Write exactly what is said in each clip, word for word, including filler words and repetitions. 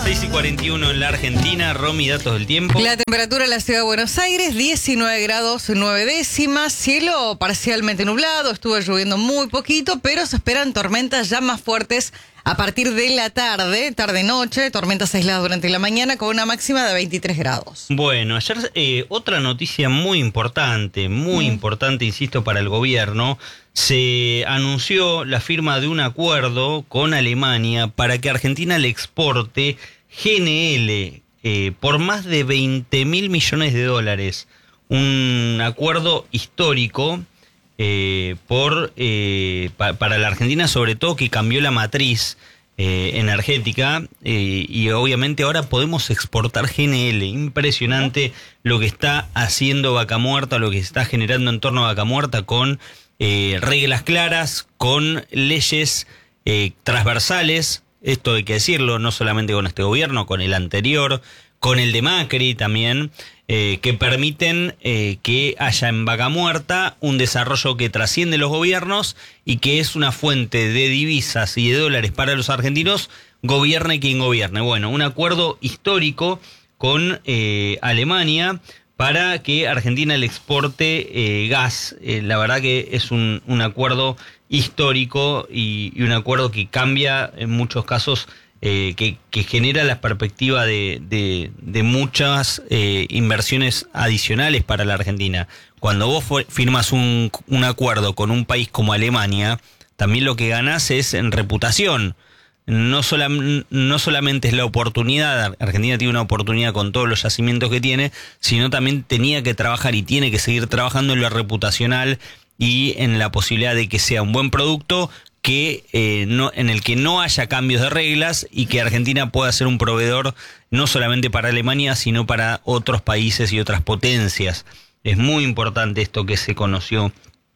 seis y cuarenta y uno en la Argentina. Romy, datos del tiempo. La temperatura en la ciudad de Buenos Aires, diecinueve grados nueve décimas. Cielo parcialmente nublado, estuvo lloviendo muy poquito, pero se esperan tormentas ya más fuertes a partir de la tarde, tarde-noche, tormentas aisladas durante la mañana con una máxima de veintitrés grados. Bueno, ayer eh, otra noticia muy importante, muy mm. importante, insisto, para el gobierno. Se anunció la firma de un acuerdo con Alemania para que Argentina le exporte G N L eh, por más de veinte mil millones de dólares. Un acuerdo histórico eh, por eh, pa, para la Argentina, sobre todo que cambió la matriz eh, energética eh, y obviamente ahora podemos exportar G N L. Impresionante lo que está haciendo Vaca Muerta, lo que se está generando en torno a Vaca Muerta con Eh, reglas claras, con leyes eh, transversales, esto hay que decirlo, no solamente con este gobierno, con el anterior, con el de Macri también, eh, que permiten eh, que haya en Vaca Muerta un desarrollo que trasciende los gobiernos y que es una fuente de divisas y de dólares para los argentinos, gobierne quien gobierne. Bueno, un acuerdo histórico con eh, Alemania para que Argentina le exporte eh, gas. Eh, la verdad que es un, un acuerdo histórico y, y un acuerdo que cambia en muchos casos, eh, que, que genera la perspectiva de, de, de muchas eh, inversiones adicionales para la Argentina. Cuando vos firmas un, un acuerdo con un país como Alemania, también lo que ganás es en reputación. No, sola, no solamente es la oportunidad, Argentina tiene una oportunidad con todos los yacimientos que tiene, sino también tenía que trabajar y tiene que seguir trabajando en lo reputacional y en la posibilidad de que sea un buen producto que eh, no, en el que no haya cambios de reglas y que Argentina pueda ser un proveedor no solamente para Alemania, sino para otros países y otras potencias. Es muy importante esto que se conoció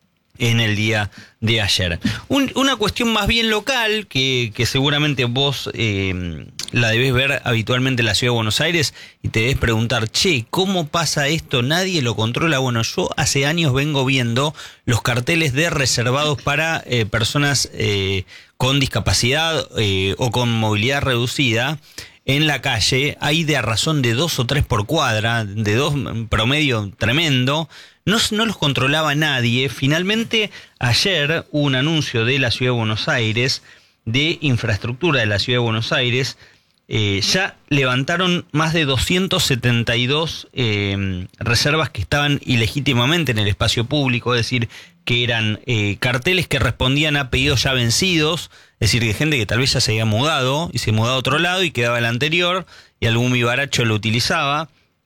en el día de ayer. Un, una cuestión más bien local, que, que seguramente vos eh, la debés ver habitualmente en la ciudad de Buenos Aires y te debes preguntar, che, ¿cómo pasa esto? Nadie lo controla. Bueno, yo hace años vengo viendo los carteles de reservados para eh, personas eh, con discapacidad eh, o con movilidad reducida en la calle. Hay de a razón de dos o tres por cuadra, de dos promedio tremendo. No, no los controlaba nadie. Finalmente, ayer hubo un anuncio de la Ciudad de Buenos Aires, de infraestructura de la Ciudad de Buenos Aires. Eh, ya levantaron más de doscientas setenta y dos eh, reservas que estaban ilegítimamente en el espacio público, es decir, que eran eh, carteles que respondían a pedidos ya vencidos, es decir, de gente que tal vez ya se había mudado y se mudaba a otro lado y quedaba el anterior y algún vivaracho lo utilizaba.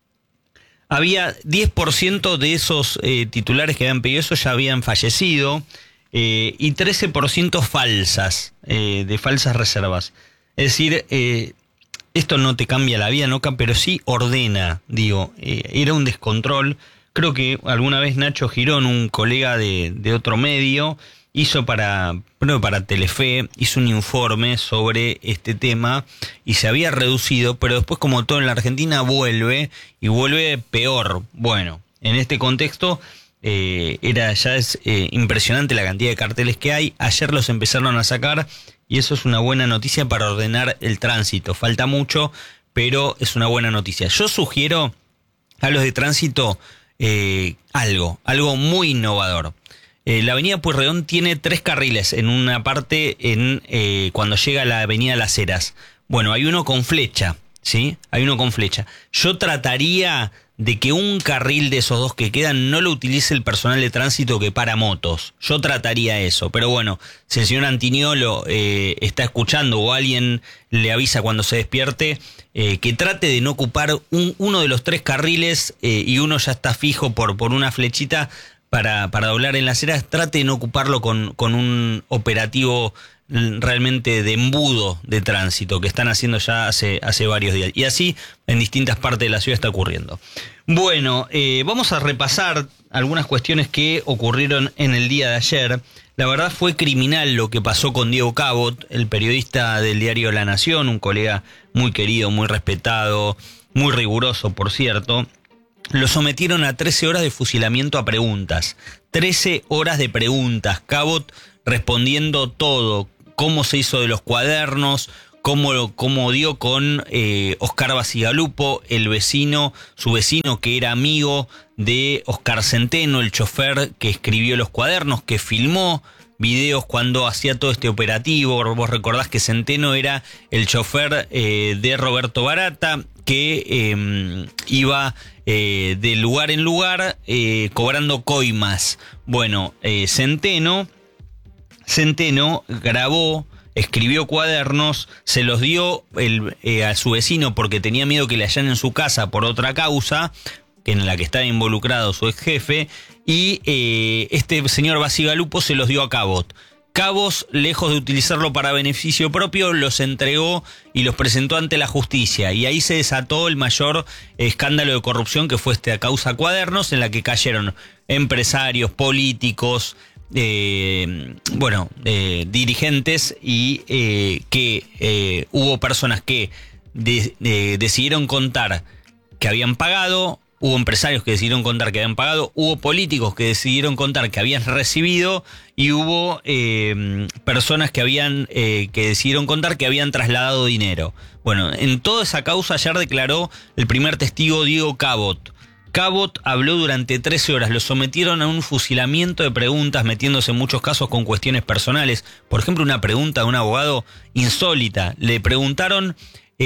Había diez por ciento de esos eh, titulares que habían pedido eso ya habían fallecido eh, y trece por ciento falsas, eh, de falsas reservas. Es decir, eh, esto no te cambia la vida, no, pero sí ordena, digo, eh, era un descontrol. Creo que alguna vez Nacho Girón, un colega de, de otro medio, hizo para, bueno, para Telefe, hizo un informe sobre este tema y se había reducido, pero después, como todo en la Argentina, vuelve y vuelve peor. Bueno, en este contexto eh, era ya es eh, impresionante la cantidad de carteles que hay. Ayer los empezaron a sacar y eso es una buena noticia para ordenar el tránsito. Falta mucho, pero es una buena noticia. Yo sugiero a los de tránsito eh, algo, algo muy innovador. Eh, la avenida Pueyrredón tiene tres carriles en una parte en eh, cuando llega a la avenida Las Heras. Bueno, hay uno con flecha, ¿sí? Hay uno con flecha. Yo trataría de que un carril de esos dos que quedan no lo utilice el personal de tránsito que para motos. Yo trataría eso, pero bueno, si el señor Antiniolo eh, está escuchando o alguien le avisa cuando se despierte, eh, que trate de no ocupar un, uno de los tres carriles eh, y uno ya está fijo por, por una flechita, Para, para doblar en las Heras, trate de no ocuparlo con, con un operativo realmente de embudo de tránsito que están haciendo ya hace, hace varios días. Y así en distintas partes de la ciudad está ocurriendo. Bueno, eh, vamos a repasar algunas cuestiones que ocurrieron en el día de ayer. La verdad fue criminal lo que pasó con Diego Cabot, el periodista del diario La Nación, un colega muy querido, muy respetado, muy riguroso, por cierto. Lo sometieron a trece horas de fusilamiento a preguntas. trece horas de preguntas. Cabot respondiendo todo. Cómo se hizo de los cuadernos, cómo, cómo dio con eh, Oscar Bacigalupo, el vecino, su vecino que era amigo de Oscar Centeno, el chofer que escribió los cuadernos, que filmó videos cuando hacía todo este operativo. Vos recordás que Centeno era el chofer eh, de Roberto Barata, que eh, iba eh, de lugar en lugar eh, cobrando coimas. Bueno, eh, Centeno, Centeno grabó, escribió cuadernos, se los dio el, eh, a su vecino porque tenía miedo que le hallaran en su casa por otra causa, en la que estaba involucrado su ex jefe, y eh, este señor Bacigalupo se los dio a Cabot. Cabot, lejos de utilizarlo para beneficio propio, los entregó y los presentó ante la justicia. Y ahí se desató el mayor escándalo de corrupción, que fue esta causa Cuadernos, en la que cayeron empresarios, políticos, eh, bueno, eh, dirigentes, y eh, que eh, hubo personas que de, de, decidieron contar que habían pagado. Hubo empresarios que decidieron contar que habían pagado, hubo políticos que decidieron contar que habían recibido, y hubo eh, personas que habían eh, que decidieron contar que habían trasladado dinero. Bueno, en toda esa causa ayer declaró el primer testigo, Diego Cabot. Cabot habló durante trece horas, lo sometieron a un fusilamiento de preguntas, metiéndose en muchos casos con cuestiones personales. Por ejemplo, una pregunta de un abogado insólita. Le preguntaron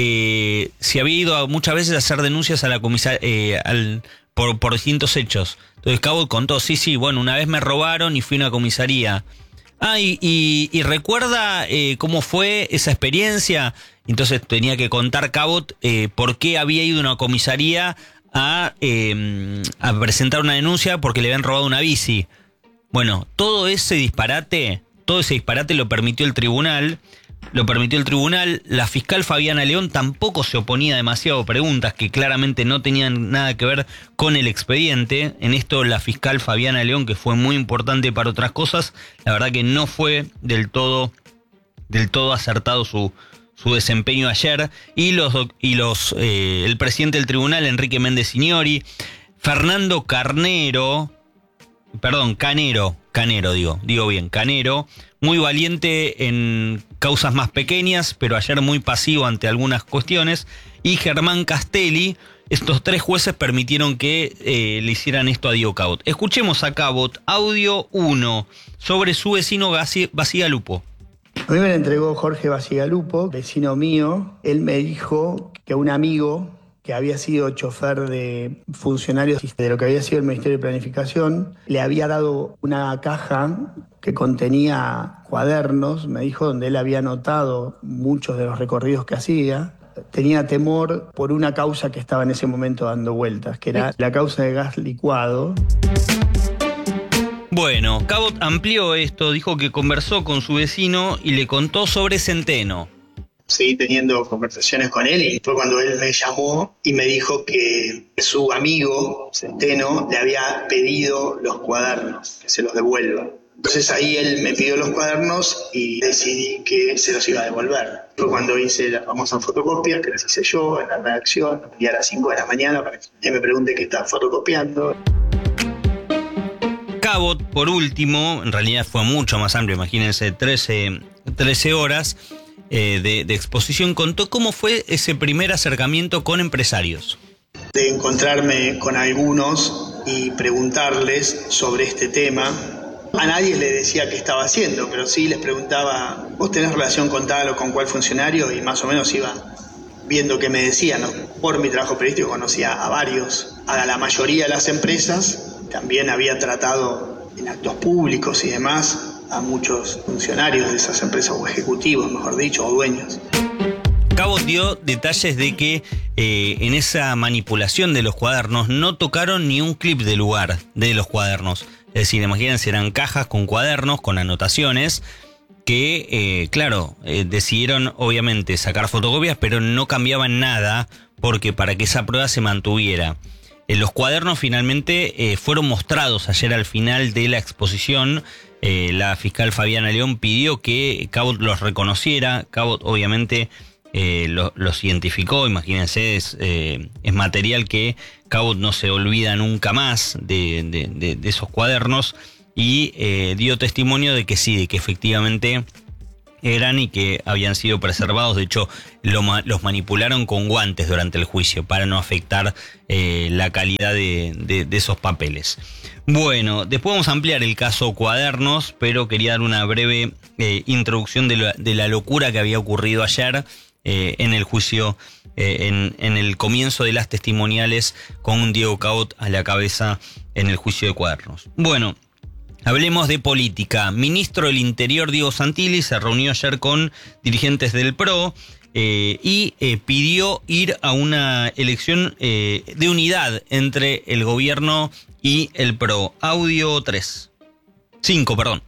Eh, si había ido a, muchas veces a hacer denuncias a la comisaría eh, al, por, por distintos hechos. Entonces Cabot contó, sí, sí, bueno, una vez me robaron y fui a una comisaría. Ah, y, y, y recuerda eh, cómo fue esa experiencia. Entonces tenía que contar Cabot eh, por qué había ido a una comisaría a, eh, a presentar una denuncia porque le habían robado una bici. Bueno, todo ese disparate, todo ese disparate lo permitió el tribunal. Lo permitió el tribunal. La fiscal Fabiana León tampoco se oponía demasiado a preguntas que claramente no tenían nada que ver con el expediente. En esto la fiscal Fabiana León, que fue muy importante para otras cosas, la verdad que no fue del todo, del todo acertado su, su desempeño ayer. Y los y los eh, el presidente del tribunal, Enrique Méndez Signori, Fernando Carnero, perdón, Canero, Canero digo, digo bien, Canero, muy valiente en causas más pequeñas, pero ayer muy pasivo ante algunas cuestiones, y Germán Castelli. Estos tres jueces permitieron que eh, le hicieran esto a Diego Cabot. Escuchemos a Cabot, audio uno, sobre su vecino Bacigalupo. A mí me lo entregó Jorge Bacigalupo, vecino mío. Él me dijo que un amigo que había sido chofer de funcionarios de lo que había sido el Ministerio de Planificación, le había dado una caja que contenía cuadernos, me dijo, donde él había anotado muchos de los recorridos que hacía. Tenía temor por una causa que estaba en ese momento dando vueltas, que era la causa de gas licuado. Bueno, Cabot amplió esto, dijo que conversó con su vecino y le contó sobre Centeno. Seguí teniendo conversaciones con él y fue cuando él me llamó y me dijo que su amigo Centeno le había pedido los cuadernos, que se los devuelva. Entonces ahí él me pidió los cuadernos y decidí que se los iba a devolver. Fue cuando hice la famosa fotocopia, que las hice yo en la redacción, y a las cinco de la mañana para que él me pregunte qué estaba fotocopiando. Cabot, por último, en realidad fue mucho más amplio, imagínense, trece, trece horas eh, de, de exposición, contó cómo fue ese primer acercamiento con empresarios. De encontrarme con algunos y preguntarles sobre este tema. A nadie le decía qué estaba haciendo, pero sí les preguntaba, ¿vos tenés relación con tal o con cuál funcionario? Y más o menos iba viendo qué me decían, ¿no? Por mi trabajo periodístico conocía a varios, a la mayoría de las empresas. También había tratado en actos públicos y demás a muchos funcionarios de esas empresas, o ejecutivos, mejor dicho, o dueños. Cabot dio detalles de que eh, en esa manipulación de los cuadernos no tocaron ni un clip del lugar de los cuadernos. Es decir, imagínense, eran cajas con cuadernos, con anotaciones, que, eh, claro, eh, decidieron obviamente sacar fotocopias, pero no cambiaban nada, porque para que esa prueba se mantuviera. Eh, los cuadernos finalmente eh, fueron mostrados ayer al final de la exposición. Eh, la fiscal Fabiana León pidió que Cabot los reconociera. Cabot obviamente eh, lo, los identificó. Imagínense, es, eh, es material que Cabot no se olvida nunca más de, de, de, de esos cuadernos, y eh, dio testimonio de que sí, de que efectivamente eran y que habían sido preservados. De hecho, lo, los manipularon con guantes durante el juicio para no afectar eh, la calidad de, de, de esos papeles. Bueno, después vamos a ampliar el caso Cuadernos, pero quería dar una breve eh, introducción de la, de la locura que había ocurrido ayer eh, en el juicio, eh, en, en el comienzo de las testimoniales con un Diego Caut a la cabeza en el juicio de Cuadernos. Bueno, hablemos de política. Ministro del Interior Diego Santilli se reunió ayer con dirigentes del P R O eh, y eh, pidió ir a una elección eh, de unidad entre el gobierno y el P R O. Audio tres. cinco, perdón.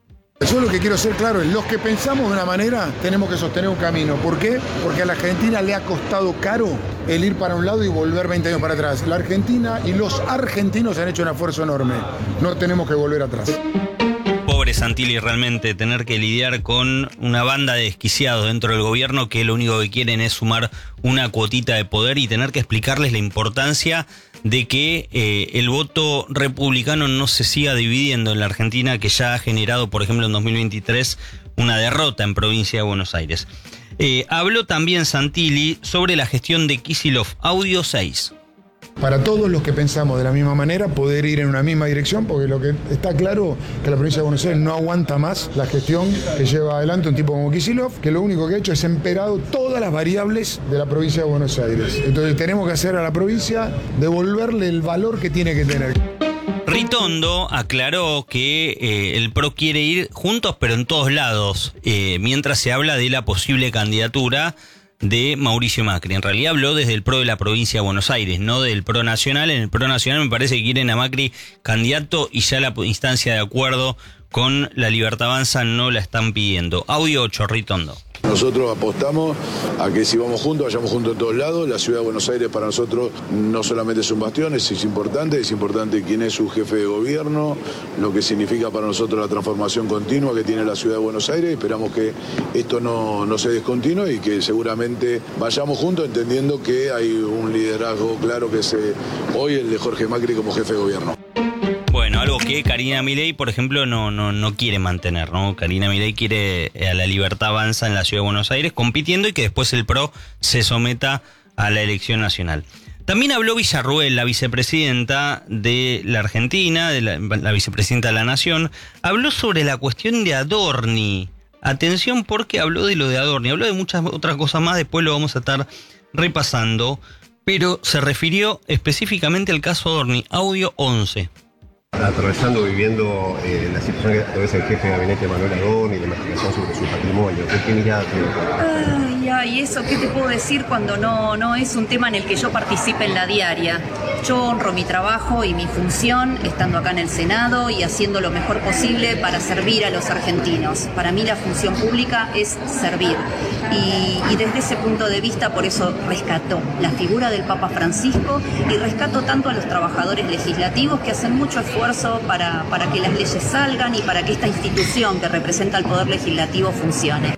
Yo lo que quiero ser claro es, los que pensamos de una manera tenemos que sostener un camino. ¿Por qué? Porque a la Argentina le ha costado caro el ir para un lado y volver veinte años para atrás. La Argentina y los argentinos han hecho un esfuerzo enorme. No tenemos que volver atrás. Pobre Santilli, realmente tener que lidiar con una banda de desquiciados dentro del gobierno que lo único que quieren es sumar una cuotita de poder y tener que explicarles la importancia de que eh, el voto republicano no se siga dividiendo en la Argentina, que ya ha generado, por ejemplo, en dos mil veintitrés una derrota en provincia de Buenos Aires. Eh, habló también Santilli sobre la gestión de Kicillof. Audio seis. Para todos los que pensamos de la misma manera, poder ir en una misma dirección, porque lo que está claro es que la provincia de Buenos Aires no aguanta más la gestión que lleva adelante un tipo como Kicillof, que lo único que ha hecho es emperado todas las variables de la provincia de Buenos Aires. Entonces tenemos que hacer a la provincia devolverle el valor que tiene que tener. Ritondo aclaró que eh, el P R O quiere ir juntos pero en todos lados, eh, mientras se habla de la posible candidatura de Mauricio Macri. En realidad habló desde el P R O de la provincia de Buenos Aires, no del P R O nacional. En el P R O nacional me parece que quieren a Macri candidato y ya la instancia de acuerdo con la Libertad Avanza no la están pidiendo. Audio ocho, Ritondo. Nosotros apostamos a que si vamos juntos, vayamos juntos en todos lados. La ciudad de Buenos Aires para nosotros no solamente es un bastión, es, es importante, es importante quién es su jefe de gobierno, lo que significa para nosotros la transformación continua que tiene la ciudad de Buenos Aires. Esperamos que esto no, no se descontinúe y que seguramente vayamos juntos entendiendo que hay un liderazgo claro que es eh, hoy el de Jorge Macri como jefe de gobierno. Bueno, algo que Karina Milei, por ejemplo, no, no, no quiere mantener, ¿no? Karina Milei quiere a la Libertad Avanza en la Ciudad de Buenos Aires compitiendo y que después el P R O se someta a la elección nacional. También habló Villarruel, la vicepresidenta de la Argentina, de la, la vicepresidenta de la Nación. Habló sobre la cuestión de Adorni. Atención porque habló de lo de Adorni, habló de muchas otras cosas más, después lo vamos a estar repasando. Pero se refirió específicamente al caso Adorni. Audio once. Atravesando, viviendo eh, la situación que a veces el jefe de gabinete Manuel Adorni y la investigación sobre su patrimonio. ¿Qué, qué mirada tiene? Ay, ay, eso, ¿qué te puedo decir cuando no, no es un tema en el que yo participe en la diaria? Yo honro mi trabajo y mi función estando acá en el Senado y haciendo lo mejor posible para servir a los argentinos. Para mí la función pública es servir. Y, y desde ese punto de vista, por eso rescato la figura del Papa Francisco y rescato tanto a los trabajadores legislativos que hacen mucho esfuerzo para, para que las leyes salgan y para que esta institución que representa al Poder Legislativo funcione.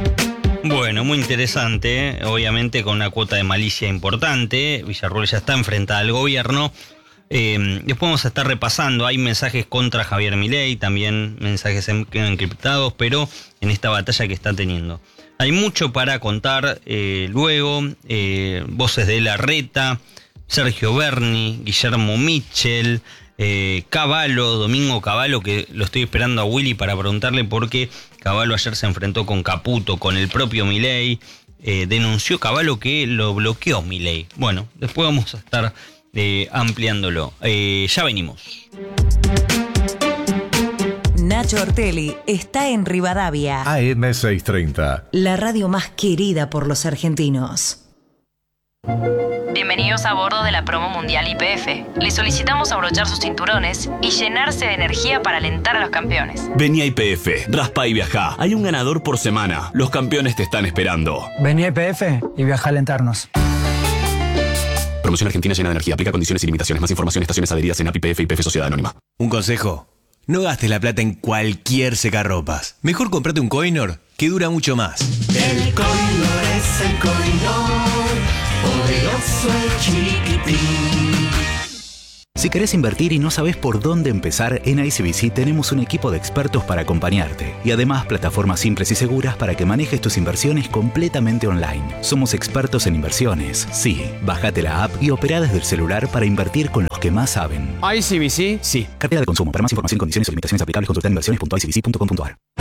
Bueno, muy interesante, obviamente con una cuota de malicia importante. Villarruel ya está enfrentada al gobierno. Eh, después vamos a estar repasando, hay mensajes contra Javier Milei, también mensajes encriptados, pero en esta batalla que está teniendo. Hay mucho para contar eh, luego, eh, voces de Larreta, Sergio Berni, Guillermo Mitchell, eh, Cavallo, Domingo Cavallo, que lo estoy esperando a Willy para preguntarle porque Cavallo ayer se enfrentó con Caputo, con el propio Milei, eh, denunció Cavallo que lo bloqueó Milei. Bueno, después vamos a estar eh, ampliándolo. Eh, ya venimos. Nacho Ortelli está en Rivadavia. A M seiscientos treinta. La radio más querida por los argentinos. Bienvenidos a bordo de la promo mundial Y P F. Les solicitamos abrochar sus cinturones y llenarse de energía para alentar a los campeones. Vení a Y P F, raspa y viajá. Hay un ganador por semana. Los campeones te están esperando. Vení a Y P F y viajá a alentarnos. Promoción Argentina llena de energía. Aplica condiciones y limitaciones. Más información, estaciones adheridas en A P I P F y Y P F Sociedad Anónima. Un consejo. No gastes la plata en cualquier secarropas. Mejor comprate un Coinor que dura mucho más. El Coinor es el Coinor, poderoso y chiquitín. Si querés invertir y no sabés por dónde empezar, en I C B C tenemos un equipo de expertos para acompañarte. Y además plataformas simples y seguras para que manejes tus inversiones completamente online. Somos expertos en inversiones. Sí, bájate la app y opera desde el celular para invertir con los que más saben. I C B C, sí. Cartera de consumo. Para más información, condiciones y limitaciones aplicables, consulta inversiones punto i c b c punto com punto a r.